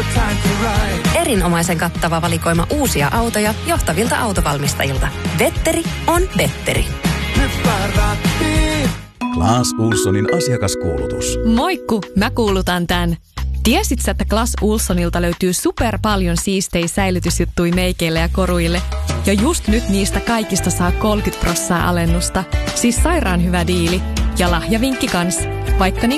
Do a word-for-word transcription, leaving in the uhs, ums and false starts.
Erinomaisen kattava valikoima uusia autoja johtavilta autovalmistajilta. Vetteri on Vetteri. Clas Ohlsonin asiakaskuulutus. Moikku, mä kuulutan tän. Tiesit sä, että Clas Ohlsonilta löytyy super paljon siistejä säilytysjuttui meikeille ja koruille? Ja just nyt niistä kaikista saa kolmekymmentä prosenttia alennusta. Siis sairaan hyvä diili. Ja lahjavinkki kans. Vaikka